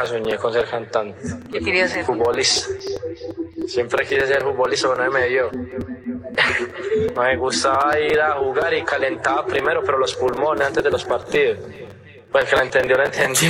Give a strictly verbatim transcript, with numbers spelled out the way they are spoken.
nunca soñé con ser cantante. ¿Qué querías ser? Futbolista. Siempre quise ser futbolista, pero no me dio. Me gustaba ir a jugar y calentaba primero, pero los pulmones antes de los partidos. Pues que lo entendió, lo entendió.